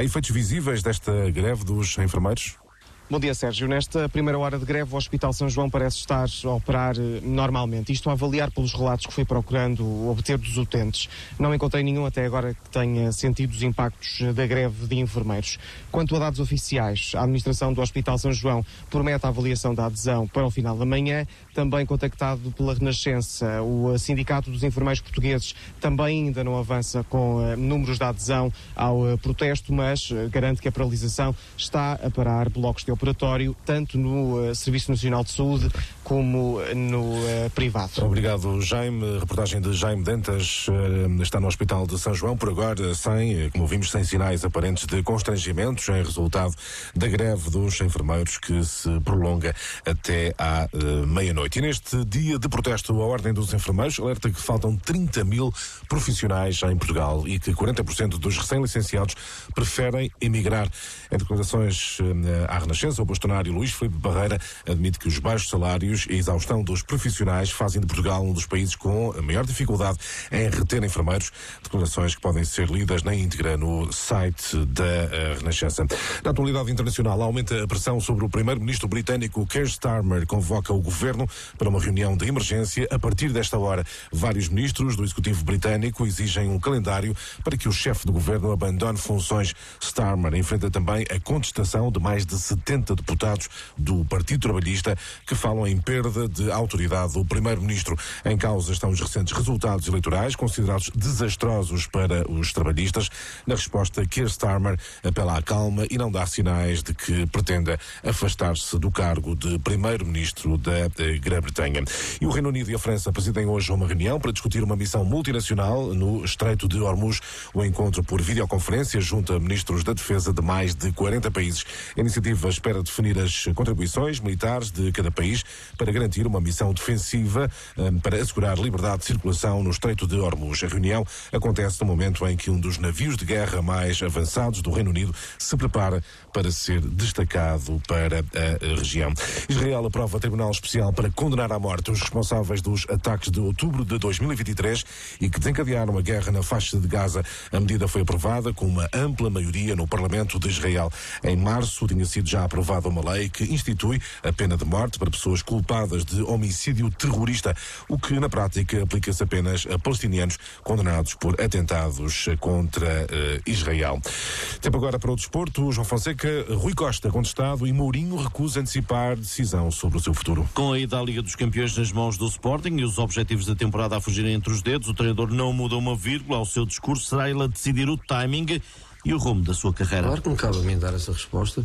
Há efeitos visíveis desta greve dos enfermeiros? Bom dia, Sérgio. Nesta primeira hora de greve, o Hospital São João parece estar a operar normalmente. Isto a avaliar pelos relatos que fui procurando obter dos utentes. Não encontrei nenhum até agora que tenha sentido os impactos da greve de enfermeiros. Quanto a dados oficiais, a administração do Hospital São João promete a avaliação da adesão para o final da manhã. Também contactado pela Renascença, o Sindicato dos Enfermeiros Portugueses também ainda não avança com números de adesão ao protesto, mas garante que a paralisação está a parar blocos de operatório, tanto no Serviço Nacional de Saúde como no privado. Obrigado, Jaime. Reportagem de Jaime Dantas está no Hospital de São João, por agora como vimos, sem sinais aparentes de constrangimentos em resultado da greve dos enfermeiros que se prolonga até à meia-noite. E neste dia de protesto, a Ordem dos Enfermeiros alerta que faltam 30 mil profissionais em Portugal e que 40% dos recém-licenciados preferem emigrar. Em declarações à Renascença, o bastonário Luís Filipe Barreira admite que os baixos salários e a exaustão dos profissionais fazem de Portugal um dos países com a maior dificuldade em reter enfermeiros. Declarações que podem ser lidas na íntegra no site da Renascença. Na atualidade internacional, aumenta a pressão sobre o primeiro-ministro britânico. Keir Starmer convoca o governo para uma reunião de emergência. A partir desta hora, vários ministros do executivo britânico exigem um calendário para que o chefe do governo abandone funções. Starmer enfrenta também a contestação de mais de 70 deputados do Partido Trabalhista que falam em perda de autoridade do primeiro-ministro. Em causa estão os recentes resultados eleitorais, considerados desastrosos para os trabalhistas. Na resposta, Keir Starmer apela à calma e não dá sinais de que pretenda afastar-se do cargo de primeiro-ministro da Grã-Bretanha. E o Reino Unido e a França presidem hoje uma reunião para discutir uma missão multinacional no Estreito de Hormuz. O encontro por videoconferência junta ministros da defesa de mais de 40 países. A iniciativa espera definir as contribuições militares de cada país para garantir uma missão defensiva para assegurar liberdade de circulação no Estreito de Hormuz. A reunião acontece no momento em que um dos navios de guerra mais avançados do Reino Unido se prepara para ser destacado para a região. Israel aprova tribunal especial para condenar à morte os responsáveis dos ataques de outubro de 2023 e que desencadearam a guerra na faixa de Gaza. A medida foi aprovada com uma ampla maioria no Parlamento de Israel. Em março tinha sido já aprovada uma lei que institui a pena de morte para pessoas culpadas de homicídio terrorista, o que na prática aplica-se apenas a palestinianos condenados por atentados contra Israel. Tempo agora para o desporto. João Fonseca, Rui Costa contestado e Mourinho recusa antecipar decisão sobre o seu futuro. Com a ida à Liga dos Campeões nas mãos do Sporting e os objetivos da temporada a fugirem entre os dedos, o treinador não muda uma vírgula ao seu discurso. Será ele a decidir o timing e o rumo da sua carreira. Claro que me cabe a mim dar essa resposta.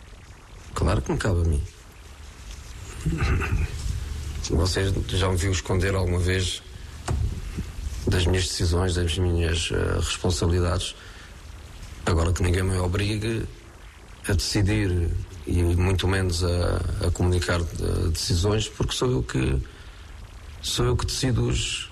Claro que me cabe a mim. Vocês já me viu esconder alguma vez das minhas decisões, das minhas responsabilidades. Agora que ninguém me obrigue a decidir e muito menos a comunicar decisões, porque sou eu que decido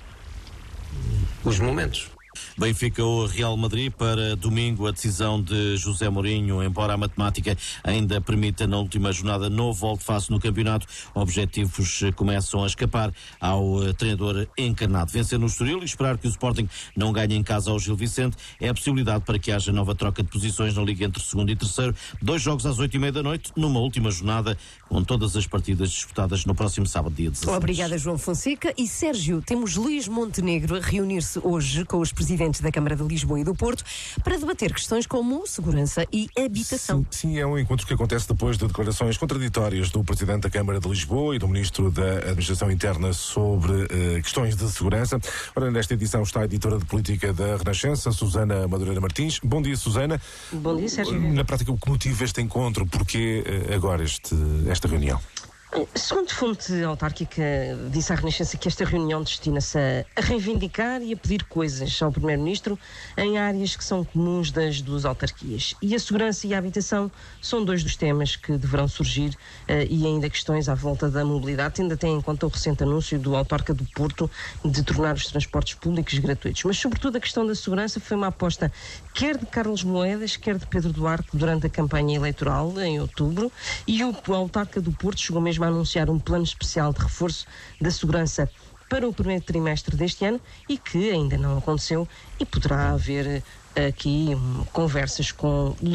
os momentos. Benfica ou Real Madrid para domingo, a decisão de José Mourinho, embora a matemática ainda permita na última jornada novo volte-face no campeonato, objetivos começam a escapar ao treinador encarnado. Vencer no Estoril e esperar que o Sporting não ganhe em casa ao Gil Vicente é a possibilidade para que haja nova troca de posições na Liga entre segundo e terceiro. 2 jogos às 8h30 da noite, numa última jornada, com todas as partidas disputadas no próximo sábado, dia 16. Obrigada, João Fonseca. E Sérgio, temos Luís Montenegro a reunir-se hoje com os presidentes da Câmara de Lisboa e do Porto para debater questões como segurança e habitação. Sim, é um encontro que acontece depois de declarações contraditórias do Presidente da Câmara de Lisboa e do Ministro da Administração Interna sobre questões de segurança. Ora, nesta edição está a editora de política da Renascença, Susana Madureira Martins. Bom dia, Susana. Bom dia, Sérgio. Na prática, o que motiva este encontro? Porquê agora esta reunião? Segundo fonte autárquica, disse à Renascença que esta reunião destina-se a reivindicar e a pedir coisas ao Primeiro-Ministro em áreas que são comuns das duas autarquias. E a segurança e a habitação são 2 dos temas que deverão surgir e ainda questões à volta da mobilidade, ainda têm em conta o recente anúncio do autarca do Porto de tornar os transportes públicos gratuitos. Mas, sobretudo, a questão da segurança foi uma aposta quer de Carlos Moedas, quer de Pedro Duarte durante a campanha eleitoral em outubro, e o autarca do Porto chegou mesmo a anunciar um plano especial de reforço da segurança para o primeiro trimestre deste ano e que ainda não aconteceu e poderá haver aqui conversas com